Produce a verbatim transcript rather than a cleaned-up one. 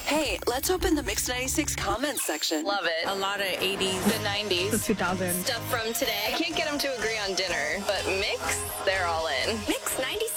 Hey, let's open the Mix ninety-six comments section. Love it. A lot of eighties. The nineties. The two thousands. Stuff from today. I can't get them to agree on dinner, but Mix, they're all in. Mix ninety-six.